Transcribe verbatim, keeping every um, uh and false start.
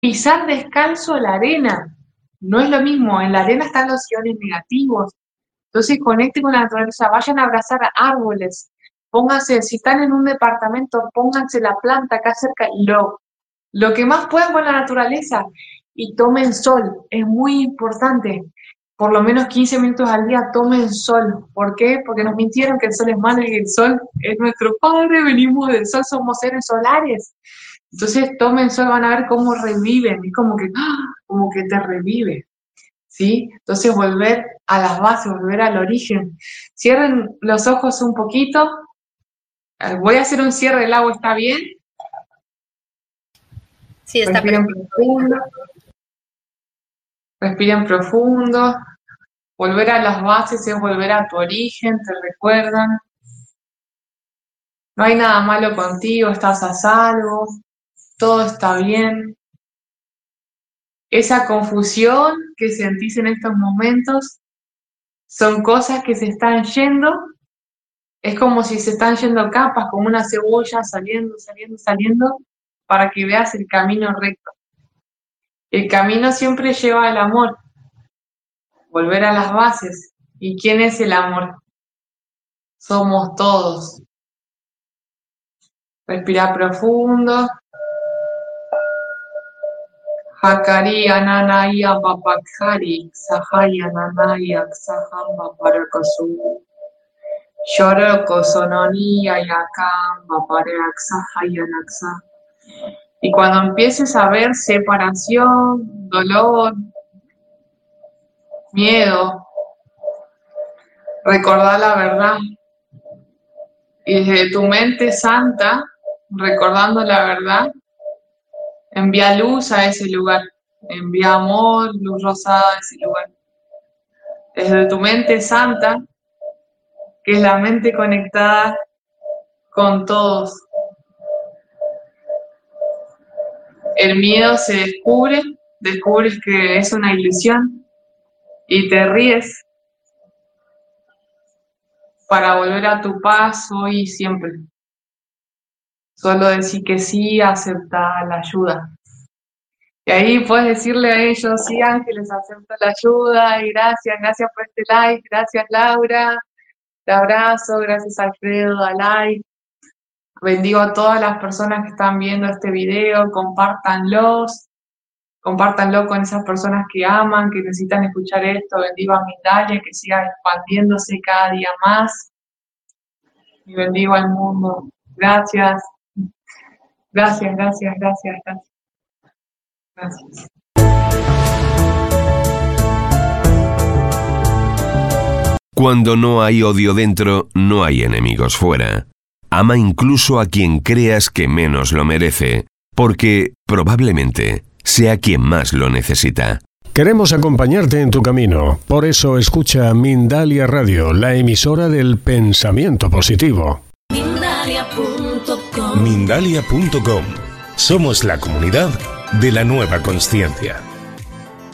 pisar descalzo la arena. No es lo mismo, en la arena están los iones negativos. Entonces conecten con la naturaleza, vayan a abrazar a árboles, pónganse, si están en un departamento, pónganse la planta acá cerca, lo, lo que más puedan con la naturaleza, y tomen sol, es muy importante, por lo menos quince minutos al día tomen sol. ¿Por qué? Porque nos mintieron que el sol es malo y el sol es nuestro padre, venimos del sol, somos seres solares. Entonces tomen sol, van a ver cómo reviven, es como que, ¡ah!, como que te revive. ¿Sí? Entonces volver a las bases, volver al origen. Cierren los ojos un poquito. Voy a hacer un cierre del agua, ¿está bien? Sí, está Respiren perfecto. profundo. Respiren profundo. Volver a las bases es volver a tu origen, te recuerdan. No hay nada malo contigo, estás a salvo, todo está bien. Esa confusión que sentís en estos momentos son cosas que se están yendo. Es como si se están yendo capas, como una cebolla saliendo, saliendo, saliendo, para que veas el camino recto. El camino siempre lleva al amor. Volver a las bases. ¿Y quién es el amor? Somos todos. Respira profundo. Hakari ananaya babakari, sahaya nanaya saham babarakasu. Shoroko sononía yakam babaraksa hayanaksa. Y cuando empieces a ver separación, dolor, miedo, recordá la verdad. Y desde tu mente santa, recordando la verdad, envía luz a ese lugar. Envía amor, luz rosada a ese lugar. Desde tu mente santa, que es la mente conectada con todos. El miedo se descubre, descubres que es una ilusión y te ríes para volver a tu paz hoy y siempre. Solo decir que sí, acepta la ayuda. Y ahí puedes decirle a ellos, sí, ángeles, acepto la ayuda, y gracias, gracias por este like, gracias Laura, te abrazo, gracias Alfredo, a like. Bendigo a todas las personas que están viendo este video, compártanlos, compártanlo con esas personas que aman, que necesitan escuchar esto. Bendigo a Mindalia, que siga expandiéndose cada día más. Y bendigo al mundo. Gracias. Gracias, gracias, gracias, gracias. Gracias. Cuando no hay odio dentro, no hay enemigos fuera. Ama incluso a quien creas que menos lo merece, porque probablemente sea quien más lo necesita. Queremos acompañarte en tu camino, por eso escucha Mindalia Radio, la emisora del pensamiento positivo. Mindalia punto com. Mindalia punto com. Somos la comunidad de la nueva consciencia.